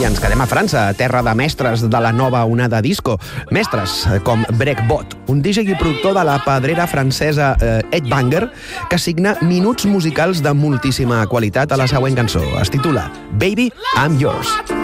ens quedem a França, terra de mestres de la nova onada disco. Mestres com Breakbot, un DJ i productor de la pedrera francesa Ed Banger, que signa minuts musicals de moltíssima qualitat a la següent cançó. Es titula Baby, I'm Yours.